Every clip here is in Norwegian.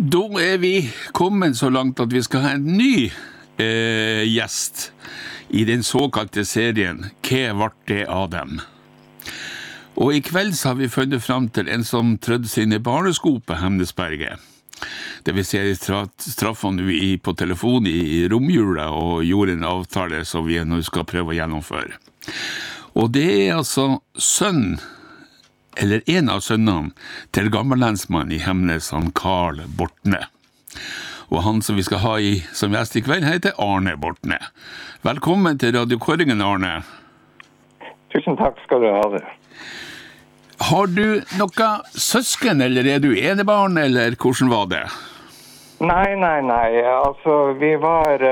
Da vi kommet så langt at vi skal ha en ny gjest i den såkalte serien «Hva ble det av dem?». Og i kveld så har vi funnet frem til en som trødde sine barnesko på Hemnesberget. Det vil si, jeg traff han på telefon i romjula og gjorde en avtale som vi nå skal prøve å gjennomføre. Og det altså sønn, eller en av sønnene, til gammellensmann i Hemnes, han Karl Bortne. Og han som vi skal ha som gjest i kveld heter Arne Bortne. Velkommen til Radio Kåringen, Arne. Tusen takk skal du ha det. Har du noe søsken, eller er du enebarn, eller hvordan var det? Nei, altså vi var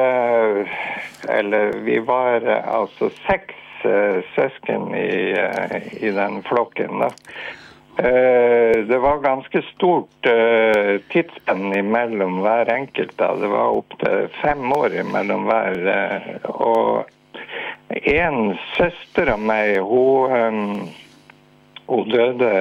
altså 6 søsken i den flokken da. Det var ganske stort tidsspenn imellom hver enkelt da. Det var opp til 5 år imellom hver, og en søster av meg, hun døde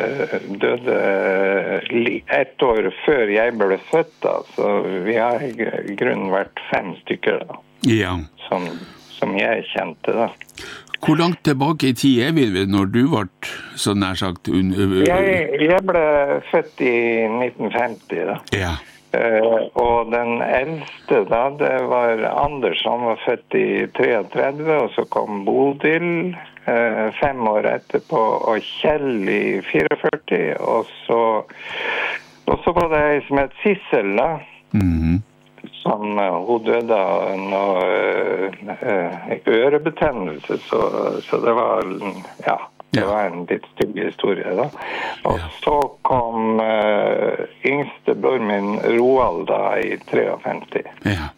1 år før jeg ble født da, så vi har i grunnen vært 5 stykker da, ja. som jeg kjente da. Hvor langt tilbake i tid er vi når du ble så nær sagt? Jeg ble født i 1950 da. Ja. Og den eldste da, det var Anders, han var født i 33, og så kom Bodil 5 år etterpå, og Kjell i 44, og så var det en som het Sissel da, som hun døde av en ørebetennelse, så det var, ja, det var en litt stygg historie da. Og så kom yngste bror min Roald da i 53. Ja.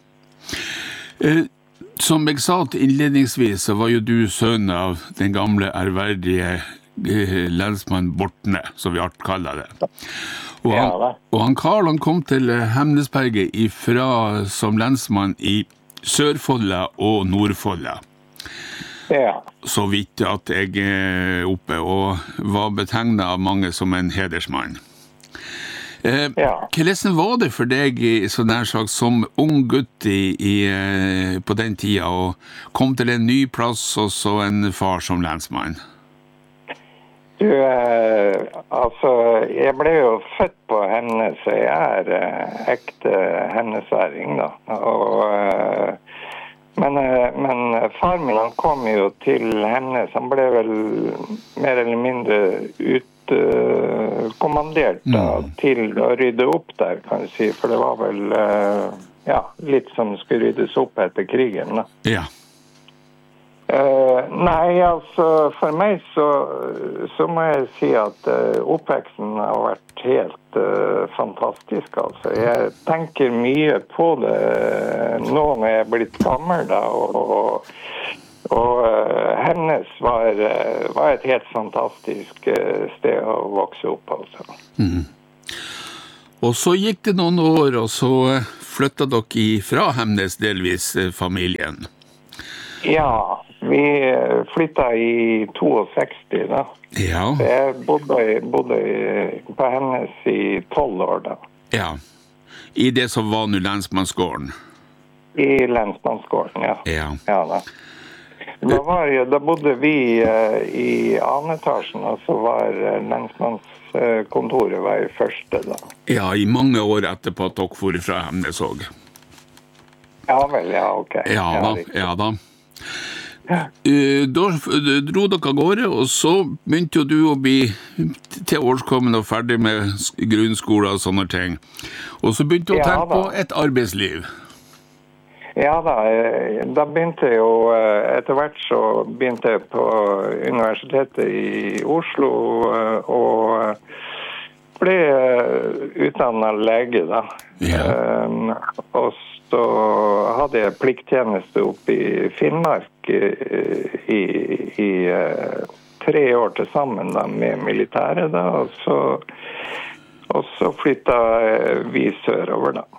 Som jeg sa innledningsvis, så var jo du sønn av den gamle ærverdige lensmann Bortne, som vi alt kaller det. Og han Karl, han kom til Hemnesberget som lensmann i Sørfolla og Nordfolla. Ja. Så vidt at jeg oppe, og var betegnet av mange som en hedersmann. Hvordan var det for deg så nær sagt, som ung gutt på den tida, og kom til en ny plass og så en far som lensmann? Du, altså, jeg ble jo født på Hemnes, så jeg ekte hemnesværing da, men far min han kom jo til Hemnes, han ble vel mer eller mindre kommandert da, til å rydde opp der, kan du si, for det var vel litt som skulle ryddes opp etter krigen da. Ja. Nei, altså for meg så må jeg si at oppveksten har vært helt fantastisk, altså. Jeg tenker mye på det nå når jeg er blitt gammel da, og Hemnes var et helt fantastisk sted å vokse opp, altså. Og så gikk det noen år, og så flyttet dere fra Hemnes delvis familien. Ja, vi flyttet i 62 da. Ja. Så jeg bodde på Hemnes i 12 år da. Ja, i det som var nå lensmannsgården. I lensmannsgården, ja. Ja. Ja da. Da bodde vi i anetasjen, og så var lensmannskontoret var i første da. Ja, i mange år etterpå at dere for fra Hemnes også. Ja vel, ja, ok. Ja da. Da dro dere av gårde, og så begynte jo du å bli til årskommen og ferdig med grunnskole og sånne ting. Og så begynte du å tenke på et arbeidsliv. Ja da begynte jeg jo, etter hvert så begynte jeg på universitetet i Oslo, og ble utdannet lege da. Ja. Og så hadde jeg plikttjeneste oppe i Finnmark i 3 år til sammen da, med militæret da, og så flyttet vi sørover da.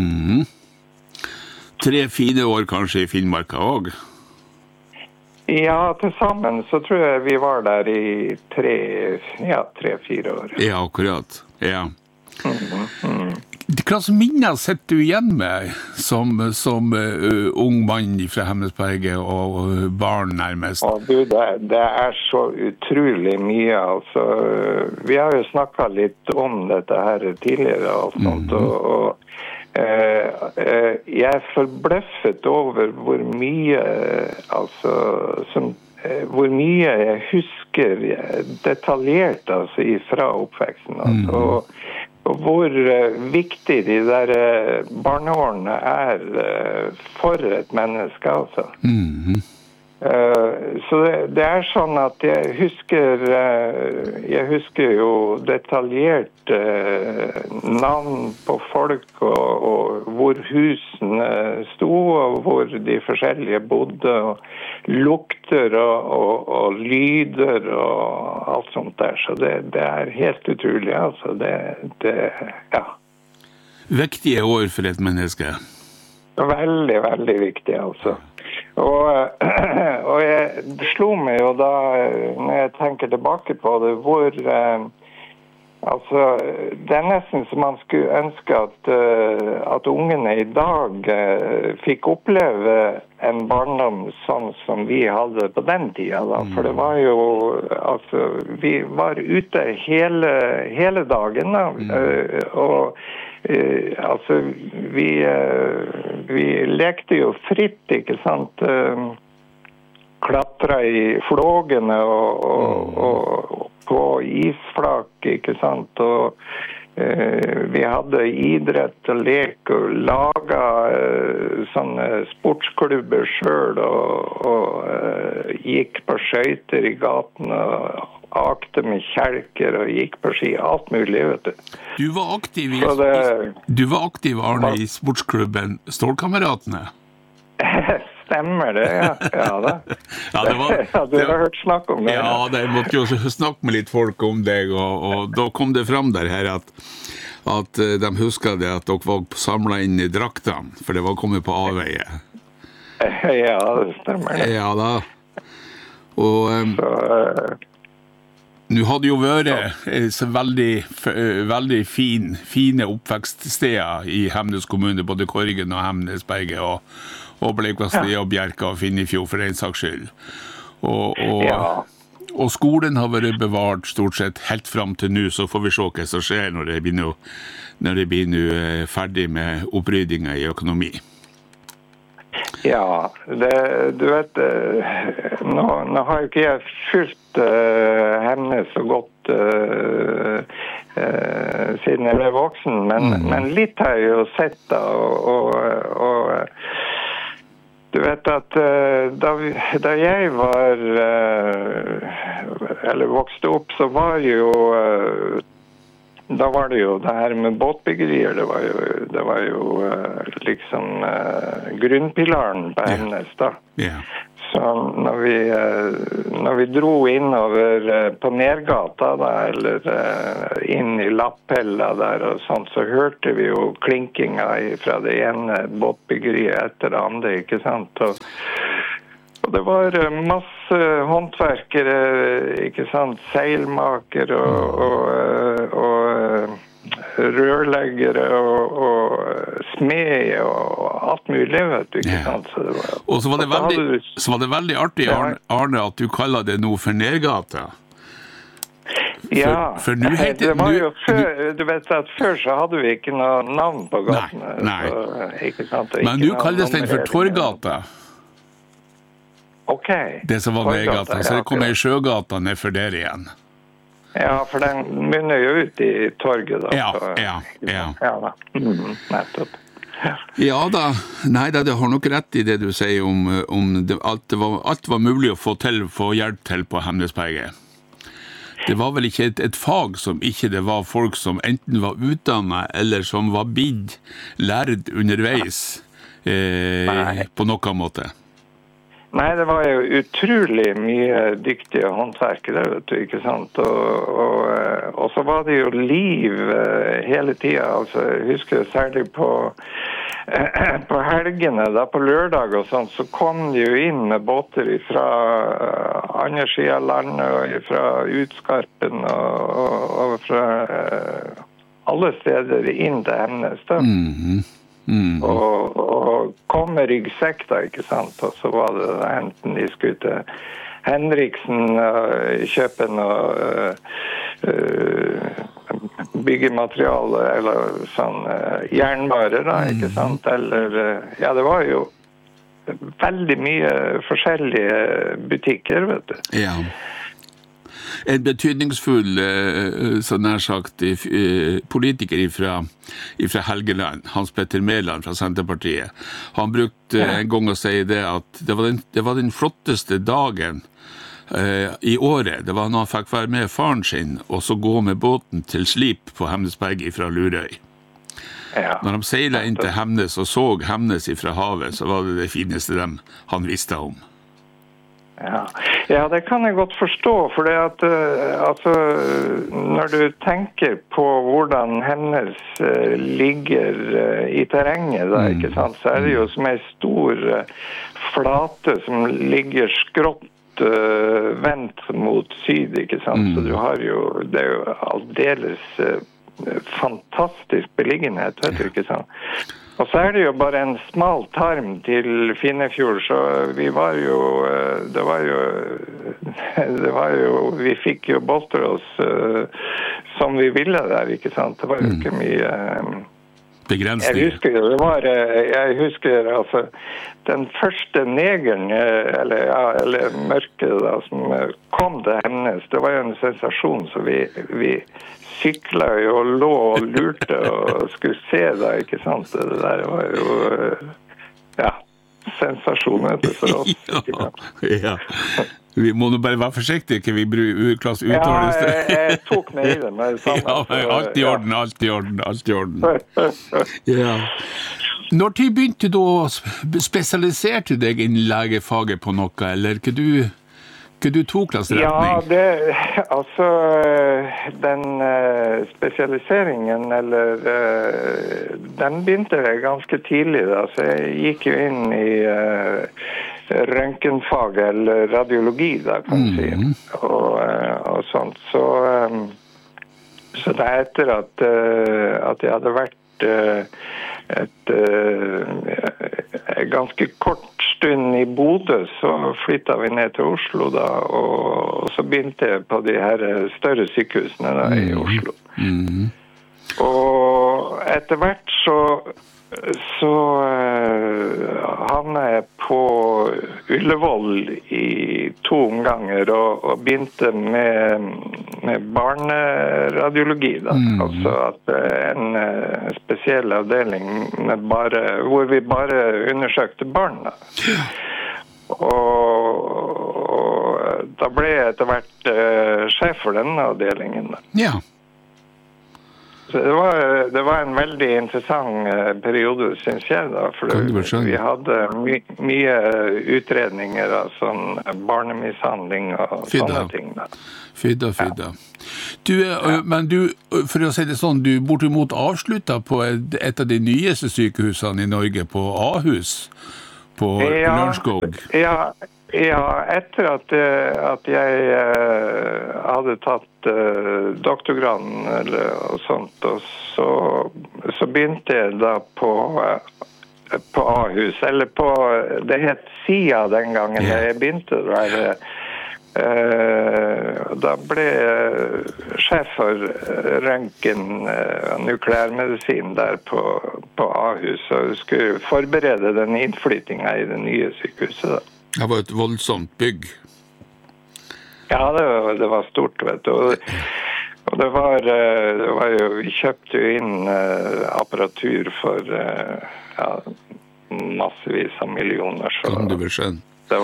3 fine år kanskje i Finnmarka også? Ja, til sammen så tror jeg vi var der i 3-4 år. Ja, akkurat. Ja. Hva slags minner sitter du igjen med som ung mann fra Hemnesberget og barn nærmest? Det så utrolig mye, altså. Vi har jo snakket litt om dette her tidligere og sånt, og jeg forbløffet over hvor mye, altså, hvor mye jeg husker detaljert, altså, fra oppveksten, altså, og hvor viktig de der barneårene for et menneske, altså. Så det sånn at jeg husker jo detaljert navn på folk og hvor husene stod og hvor de forskjellige bodde og lukter og lyder og alt sånt der, så det helt utrolig, altså. Ja. Viktige år for et menneske. Veldig, veldig viktig, altså. Og jeg slo meg jo da, når jeg tenker tilbake på det, hvor, altså, det nesten som man skulle ønske at ungene i dag fikk oppleve en barndom sånn som vi hadde på den tiden da, for det var jo, altså, vi var ute hele dagen da, og altså, vi lekte jo fritt, ikke sant? Klatra i flågene og på isflak, ikke sant? Og vi hadde idrett og lek og laget sånne sportsklubber selv og gikk på skøyter i gaten og akte med kjelker og gikk på ski, alt mulig, vet du. Du var aktiv, Arne, i sportsklubben Stålkameratene. Stemmer det, ja. Ja, da. Du har hørt snakk om det. Ja, jeg måtte jo snakke med litt folk om deg, og da kom det fram der her at de husker det at dere var samlet inn i draktene, for det var kommet på avveie. Ja, det stemmer det. Ja da. Og nå hadde jo vært veldig fine oppvekststeder i Hemnes kommune, både Korgen og Hemnesberget og Bleikvassli og Bjerka og Finnefjord for en saks skyld. Og skolen har vært bevart stort sett helt frem til nå, så får vi se hva som skjer når det blir ferdig med oppryddingen i økonomi. Ja, du vet, nå har jo ikke jeg fulgt Hemnes så godt siden jeg ble voksen, men litt har jeg jo sett da, og du vet at da jeg var, eller vokste opp, så var jo da var det jo det her med båtbyggerier, det var jo liksom grunnpilaren på Hemnes da. Yeah. Så når vi dro innover på Nergata da, eller inn i Lapphella der og sånt, så hørte vi jo klinkinga fra det ene båtbyggeriet etter det andre, ikke sant? Og det var masse håndverkere, ikke sant, seilmakere og rørleggere og smed og alt mulig, vet du, ikke sant? Og så var det veldig artig, Arne, at du kaller det noe for Nergata. Ja, for det var jo før, du vet at før så hadde vi ikke noe navn på gatene. Nei. Så, ikke sant? Men du kalles den for Torgata. Ok. Det som var Nergata, så det kom i Sjøgata ned for der igjen. Ja, for den begynner jo ut i torget da. Ja. Ja da, nettopp. Ja da, nei da, det har nok rett i det du sier om alt var mulig å få hjelp til på Hemnesberget. Det var vel ikke et fag som ikke det var folk som enten var utdannet eller som var blitt lært underveis på noen måte. Nei, det var jo utrolig mye dyktige håndverkere, vet du, ikke sant? Og så var det jo liv hele tiden, altså, jeg husker særlig på helgene, da på lørdag og sånt, så kom de jo inn med båter fra andre siden av landet, og fra Utskarpen, og fra alle steder inn til Hemnes da. Og kom med ryggsekk da, ikke sant? Og så var det enten de skulle til Henriksen kjøpe noe byggemateriale eller sånn jernvarer da, ikke sant? Eller, ja, det var jo veldig mye forskjellige butikker, vet du. Ja. En betydningsfull, så nær sagt, politiker fra Helgeland, Hans Petter Mæland fra Senterpartiet, han brukte en gang å si det at det var den flotteste dagen i året. Det var når han fikk være med faren sin, og så gå med båten til Slip på Hemnesberg fra Lurøy. Ja. Når de seilet inn til Hemnes og så Hemnes fra havet, så var det fineste han visste om. Ja, det kan jeg godt forstå, for det at altså, når du tenker på hvordan Hemnes ligger i terrenget, da, ikke sant, så det jo som en stor flate som ligger skrått vendt mot syd, ikke sant, så du har jo, det jo aldeles fantastisk beliggenhet, vet du, ikke sant. Og så det jo bare en smal tarm til Finnefjord, så vi var jo, vi fikk jo boltre oss som vi ville der, ikke sant? Det var jo ikke mye begrensninger. Jeg husker altså, den første negeren, eller mørke da, som kom til Hemnes, det var jo en sensasjon, så vi syklet jo og lå og lurte og skulle se det, ikke sant? Det der var jo, ja, sensasjoner for oss. Ja. Vi må nå bare være forsiktige, ikke vi uttales det. Ja, jeg tok meg i det med det samme. Ja, alt i orden. Ja. Når du begynte du å spesialisere deg innen legefaget på noe, eller hva du tok klass retning? Ja, altså den spesialiseringen, eller den begynte jeg ganske tidlig da, så jeg gikk jo inn i røntgenfag eller radiologi da, kan jeg si, og sånt. Så det etter at jeg hadde vært et ganske kort stund i Bodø, så flyttet vi ned til Oslo da, og så begynte jeg på de her større sykehusene da, i Oslo. Og etter hvert så havnet jeg på Ullevål i 2 omganger og begynte med barneradiologi da. Altså at en spesiell avdeling hvor vi bare undersøkte barn da. Og da ble jeg etter hvert sjef for denne avdelingen da. Ja. Så det var en veldig interessant periode, synes jeg da, for vi hadde mye utredninger av sånn barnemishandling og sånne ting da. Fydda. Men du, for å si det sånn, du bortimot avsluttet på et av de nyeste sykehusene i Norge, på Ahus, på Lørenskog. Ja, etter at jeg hadde tatt doktorgraden og sånt, og så begynte jeg da på Ahus, eller på, det het SIA den gangen jeg begynte der. Da ble jeg sjef for røntgen og nukleærmedisin der på Ahus, og skulle forberede den innflyttingen i det nye sykehuset da. Det var et voldsomt bygg. Ja, det var stort, vet du. Og det var jo, vi kjøpte jo inn apparatur for massevis av millioner. Så kan du vel skjønne? Det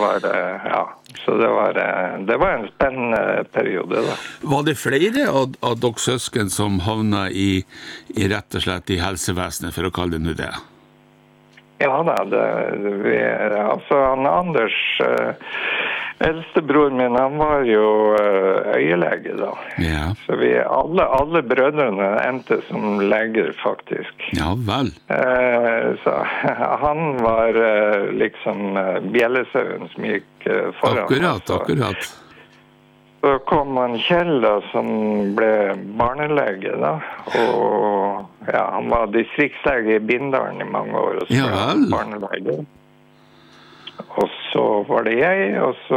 var en spennende periode da. Var det flere av dere søsken som havnet i rett og slett i helsevesenet, for å kalle det nå det? Ja da, altså han Anders, eldstebror min, han var jo øyelege da. Ja. Så alle brødrene endte som leger faktisk. Ja vel. Så han var liksom bjellesauen som gikk foran. Akkurat. så kom han Kjell da, som ble barnelege da, og ja, han var distriktslege I Bindalen I mange år, og så ble han barnelege. Og så var det jeg, og så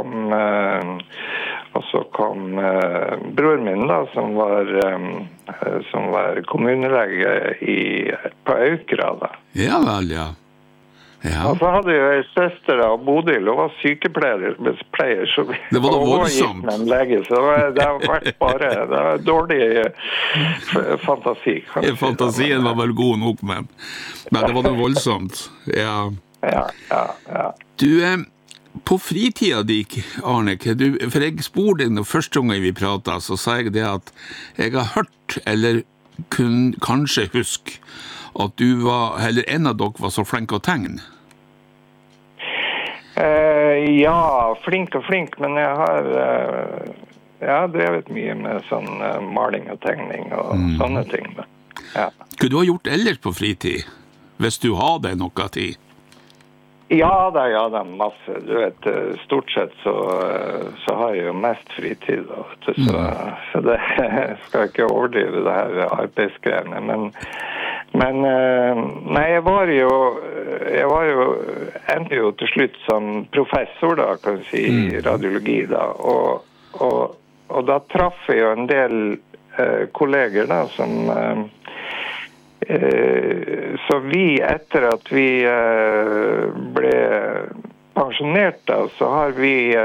kom bror min da, som var kommunelege på Aukra da. Ja vel, ja. Ja. Og så hadde jeg en søster av Bodil, og var sykepleier, så det var da voldsomt. Med en lege, så det har vært bare det var dårlig fantasi. Fantasien var vel god nok, men det var da voldsomt. Ja. Ja. Du, på fritida di, Arne, for jeg spurte deg når første gang vi pratet, så sa jeg det at jeg har hørt, eller kunne kanskje huske, at du var, eller en av dere var så flink å tegne. Ja, flink, men jeg har drevet mye med sånn maling og tegning og sånne ting. Ja. Hva du har gjort ellers på fritid, hvis du har det noe tid? Ja da, masse. Du vet, stort sett så har jeg jo mest fritid, da, vet du, så det skal ikke overdrive det her arbeidsgreiene, men nei, jeg var jo endte jo til slutt som professor da, kan jeg si, I radiologi da, og da traff jeg jo en del kolleger da, som så vi, etter at vi ble pensjonert da, så har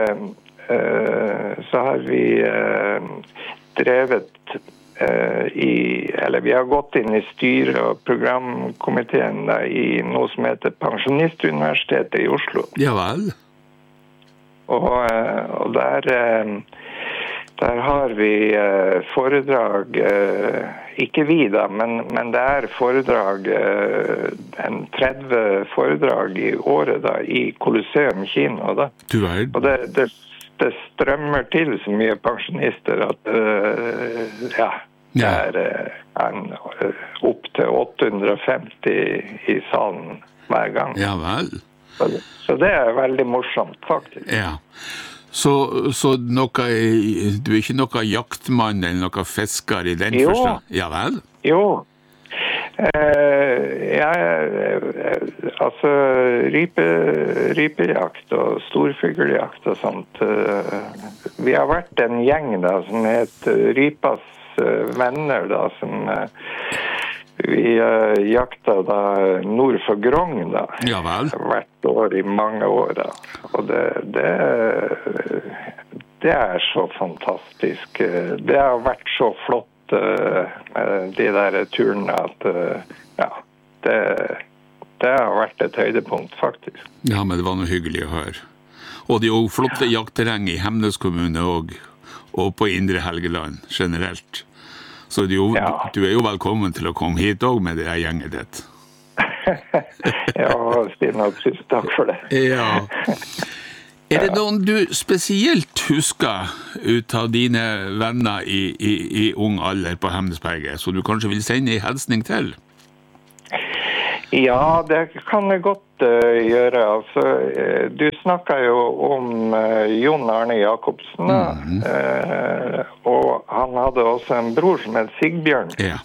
vi drevet eller vi har gått inn I styret og programkomiteen da, I noe som heter Pensjonistuniversitetet I Oslo. Ja vel. Og der har vi foredrag, ikke vi da, men det foredrag, en 30 foredrag I året da, I Colosseum Kino da. Du vet. Og det strømmer til så mye pensjonister at det opp til 850 I salen hver gang. Ja vel. Så det veldig morsomt, faktisk. Ja. Så noe, du ikke noe jaktmann eller noe fisker I den forstand? Ja vel? Jo. Altså rypejakt og storfugljakt og sånt. Vi har vært en gjeng da, som heter Rypas venner da, som vi jakta da nord for Grong da. Ja vel. Hvert år I mange år da. Og det så fantastisk. Det har vært så flott de der turene at det har vært et høydepunkt faktisk. Ja, men det var noe hyggelig å høre. Og det jo flotte jaktterreng I Hemnes kommune og på Indre Helgeland generelt. Så du jo velkommen til å komme hit også med det gjenget ditt. Ja, Stina, tusen takk for det. Ja. Det noen du spesielt husker ut av dine venner I ung alder på Hemnesberget, så du kanskje vil sende en hilsning til? Ja, det kan jeg godt gjøre. Altså, du snakket jo om Jon Arne Jacobsen, og han hadde også en bror som het Sigbjørn. Ja.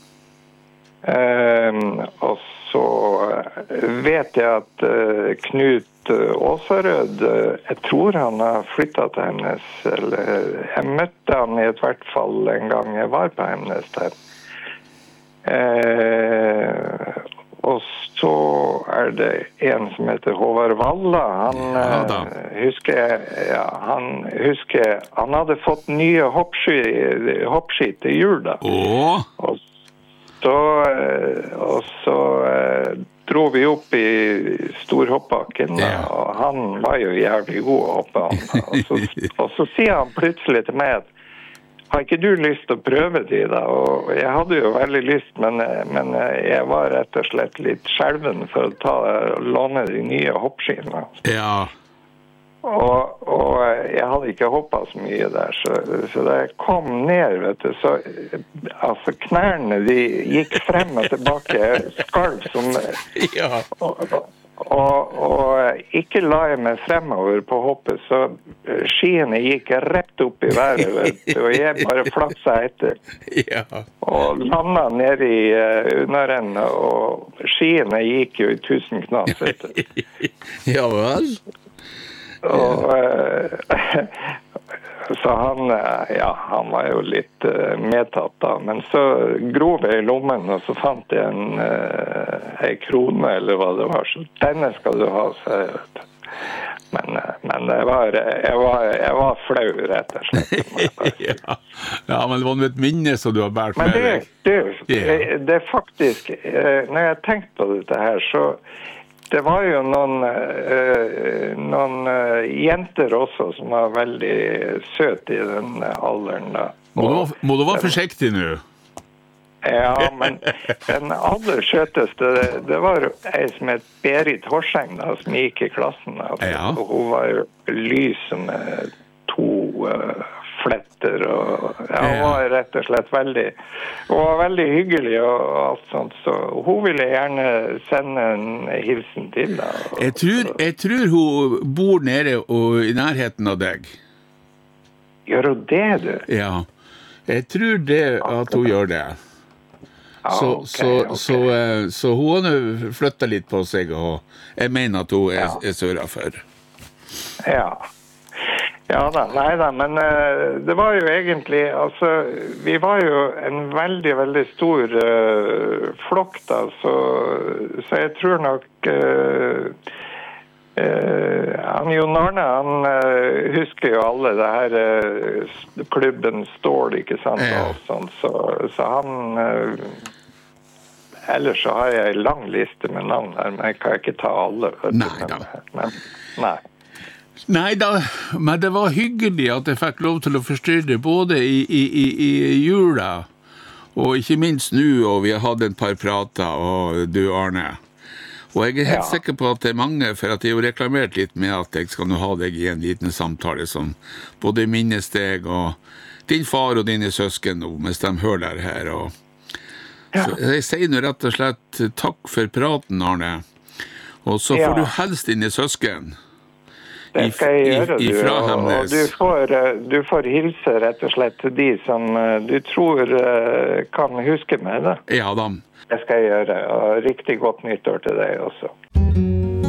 Og så vet jeg at Knut Åsarød, jeg tror han har flyttet til Hemnes, eller jeg møtte han I hvert fall en gang jeg var på Hemnes der. Og så det en som heter Håvard Valla. Han hadde fått nye hoppski til jul da. Og så dro vi opp I storhoppbakken, og han var jo jævlig god å hoppe han. Og så sier han plutselig til meg at har ikke du lyst til å prøve de da? Og jeg hadde jo veldig lyst, men jeg var rett og slett litt skjelven for å låne de nye hoppskiene. Ja. Og jeg hadde ikke hoppet så mye der, så da jeg kom ned, vet du, så altså knærne, de gikk frem og tilbake, skalv som... Ja. Og ikke la jeg meg fremover på hoppet, så skiene gikk rett opp I været, vet du, og jeg bare flaksa etter. Ja. Og landa ned I underenden, og skiene gikk jo I 1000 knas, vet du. Ja vel? Og så han var jo litt medtatt da, men så grov jeg I lommen, og så fant jeg en krone, eller hva det var, så denne skal du ha, så jeg vet. Men jeg var flau, rett og slett. Ja, men det var et minne som du har bært med deg. Men det faktisk, når jeg tenkte på dette her, så det var jo noen jenter også som var veldig søte I den alderen da. Må du være forsiktig nå? Ja, men den aller søteste, det var en som het Berit Horseng da, som gikk I klassen. Og hun var jo lys med 2 fletter, og hun var rett og slett hun var veldig hyggelig og alt sånt, så hun ville gjerne sende en hilsen til da. Jeg tror hun bor nede I nærheten av deg. Gjør hun det, du? Ja, jeg tror det at hun gjør det. Så hun har flyttet litt på seg, og jeg mener at hun er søra for. Ja da, nei da, men det var jo egentlig, altså, vi var jo en veldig, veldig stor flokk da, så jeg tror nok han Jon Arne, han husker jo alle det her klubben Stål, ikke sant, og sånt, så han ellers så har jeg en lang liste med navn her, men jeg kan ikke ta alle. Nei da, men det var hyggelig at jeg fikk lov til å forstyrre både I jula, og ikke minst nå, og vi har hatt et par prater, og du Arne. Og jeg helt sikker på at det mange, for at jeg har reklamert litt med at jeg skal nå ha deg I en liten samtale som både minnes deg og din far og dine søsken nå, mens de hører deg her. Så jeg sier nå rett og slett takk for praten, Arne. Og så får du helst dine søsken. Det skal jeg gjøre, og du får hilse rett og slett til de som du tror kan huske meg da. Ja da. Det skal jeg gjøre, og riktig godt nyttår til deg også.